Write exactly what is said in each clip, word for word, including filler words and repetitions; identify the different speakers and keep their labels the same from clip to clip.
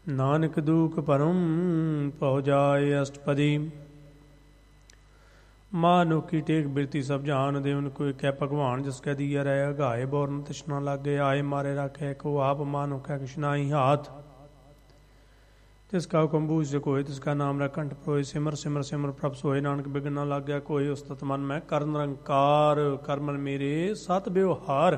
Speaker 1: ਨਾਨਕ ਦੂਖ ਪਰਮ ਪਹੁ ਜਾਏ ਅਸ਼ਟਪਦੀ। ਮਾਨੁਖੀ ਟੇਕ ਬਿਰਤੀ ਸਭ ਜਾਨ ਦੇਵਨ ਕੋਈ ਕਹਿ ਭਗਵਾਨ ਜਿਸ ਕੈ ਦੀਆ ਰਹਿ ਅਗਾਏ ਬੋਰਨ ਤ੍ਰਿਸ਼ਨਾ ਲਾਗੇ ਆਏ ਮਾਰੇ ਰਾਖੇ ਕੋ ਆਪ ਮਾਨੁਖੈ ਕਿਸ਼ਨਾਈ ਹਾਥ। ਤਿਸਕਾ ਹੁਕਮ ਬੂਝ ਕੋਇ ਤਿਸਕਾ ਨਾਮ ਰਖੰਠ ਪਰੋਏ ਸਿਮਰ ਸਿਮਰ ਸਿਮਰ ਪ੍ਰਭ ਸੋਏ ਨਾਨਕ ਬਿਗਨ ਨਾ ਲਾਗਿਆ ਕੋਈ ਉਸਤਤ ਮਨ ਮੈਂ ਕਰ ਨਿਰੰਕਾਰ ਕਰਮਨ ਮੇਰੇ ਸਤ ਬਿਵਹਾਰ।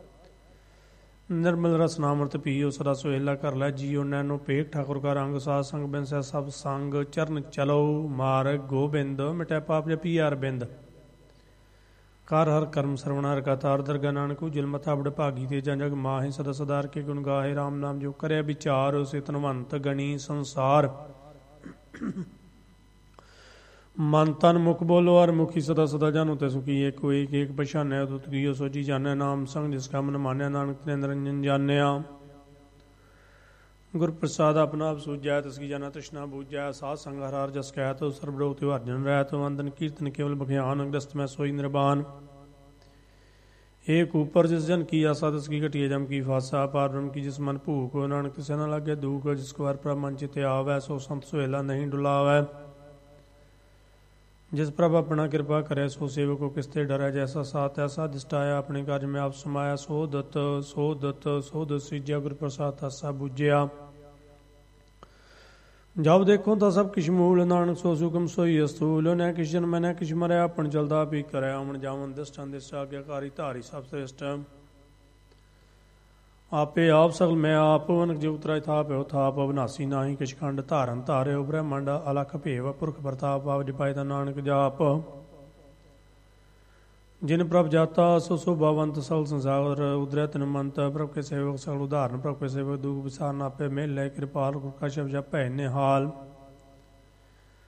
Speaker 1: ਨਿਰਮਲ ਰਸ ਨਾਮ੍ਰਿਤ ਪੀਓ ਸਦਾ ਸੁਹੇਲਾ ਕਰ ਲੈ ਜੀਓ ਨੈਨੋ ਭੇਖ ਠਾਕੁਰ ਕਾ ਰੰਗ ਸਾਧ ਸੰਗ ਬਿਨਸੈ ਸਭ ਸੰਗ ਚਰਨ ਚਲੋ ਮਾਰਗ ਗੋਬਿੰਦ ਮਿਟੈ ਪਾਪ ਜਪੀ ਅਰਬਿੰਦ। ਕਰ ਹਰ ਕਰਮ ਸਰਵਣਾ ਰਕਾਤਾਰ ਦਰਗਾ ਨਾਨਕ ਉਜਲ ਮਥਾ ਬੜ ਭਾਗੀ ਤੇ ਜਾਂ ਜਗ ਮਾਹੇ ਸਦਾ ਸਦਾਰ ਕੇ ਗੁਣ ਗਾਹੇ ਰਾਮ ਨਾਮ ਜੋ ਕਰਿਆ ਵਿਚਾਰ ਸੇ ਧਨਵੰਤ ਗਣੀ ਸੰਸਾਰ। ਮਨ ਤਨ ਮੁਖ ਬੋਲੋ ਅਰ ਮੁਖੀ ਸਦਾ ਸਦਾ ਜਾਨੋ ਤੇ ਸੁਖੀ ਏਕ ਏਕ ਏਕ ਪਛਾਨਿਆ ਤੁਤ ਕੀਓ ਸੋਚੀ ਜਾਣਿਆ ਨਾਮ ਸੰਗ ਜਿਸ ਕਾ ਮਨ ਮਾਨਿਆ ਨਾਨਕ ਤੇ ਨਿਰੰਜਨ ਜਾਣਿਆ। ਗੁਰ ਪ੍ਰਸਾਦ ਆਪਣਾ ਆਪ ਸੂਝੈ ਤਿਸ ਕੀ ਜਾਨਾ ਤ੍ਰਿਸ਼ਨਾ ਬੂਝੈ ਸਾਧ ਸੰਗ ਹਰ ਹਰ ਜਸ ਕਹਿ ਤੋ ਸਰਬੜੋ ਤਿਉ ਅਰਜਨ ਰਹਿਤ ਵੰਦਨ ਕੀਰਤਨ ਕੇਵਲ ਬਖਿਆਨ ਅਗਸਤ ਮੈਂ ਸੋਈ ਨਿਰਬਾਨ। ਏਕ ਊਪਰ ਜਿਸ ਜਨ ਕੀ ਆਸਾ ਤਿਸ ਕੀ ਘਟੀਏ ਜਮ ਕੀ ਫਾਸਾ ਪਾਰ ਬ੍ਰਹਮ ਕੀ ਜਿਸ ਮਨ ਭੂਖ ਨਾਨਕ ਤਿਸੈ ਨਾ ਲਾਗੇ ਦੂਖ ਜਿਸ ਕੋ ਹਰ ਪ੍ਰਭ ਮਨ ਚਿਤ ਆਵੈ ਸੋ ਸੰਤ ਸੁਹੇਲਾ ਨਹੀਂ ਡੁਲਾਵੈ। ਜਿਸ ਪ੍ਰਭ ਆਪਣਾ ਕਿਰਪਾ ਕਰੇ ਸੋ ਸੇਵਕੋ ਕਿਸਤੇ ਡਰੈ ਜੈਸਾ ਸਾਥ ਐਸਾ ਦਿਸਟਾਇਆ ਆਪਣੇ ਕਾਜ ਮੈਂ ਆਪ ਸਮਾਇਆ ਸੋ ਦਤ ਸੋ ਦਤ ਸੋ ਦਤ ਸੀਜਿਆ ਗੁਰ ਪ੍ਰਸਾਦ ਤਾਸਾ ਬੂਝਿਆ। ਜਬ ਦੇਖੋ ਤਾਂ ਸਭ ਕਿਛ ਮੂਲ ਨਾਨਕ ਸੋ ਸੁਖਮ ਸੋਈ ਅਸਤੂਲ ਨੈ ਕਿਛ ਜਨਮ ਨੈ ਕਿਛ ਮਰਿਆ ਆਪਣ ਚਲਦਾ ਵੀ ਕਰਿਆ ਆਵਣ ਜਾਵਨ ਦਿਸਟਾਂ ਦਿਸ ਆਗਿਆਕਾਰੀ ਧਾਰੀ ਸਭ ਸ੍ਰੇਸ਼ਟ। ਆਪੇ ਆਪ ਸਗਲ ਮੈਂ ਆਪ ਅਨਕ ਜਿ ਉਤਰਾਇ ਥਾਪ ਹੋ ਥਾਪ ਅਵਨਾਸੀ ਨਾਹੀ ਕਿਛ ਖੰਡ ਧਾਰਨ ਧਾਰਿਓ ਬ੍ਰਹਮੰਡ ਅਲਖ ਭੇਵ ਪੁਰਖ ਪ੍ਰਤਾਪ ਆਪ ਜਪਾਇ ਦਾ ਨਾਨਕ ਜਾਪ। ਜਿਨ ਪ੍ਰਭ ਜਾਤਾ ਸੋ ਸੋ ਭਵੰਤ ਸਗਲ ਸੰਸਾਰ ਉਦਰੈ ਤਨ ਮੰਤ ਪ੍ਰਭ ਕੇ ਸੇਵਕ ਸਗਲ ਉਦਾਹਰਨ ਪ੍ਰਭ ਕੇ ਸੇਵਕ ਦੁਖ ਵਿਸਾਰ ਨਾਪੇ ਮੇਲ ਲੈ ਕਿਰਪਾਲ ਗੁਰ ਕਾ ਸ਼ਬਦ ਜਪੈ ਨਿਹਾਲ।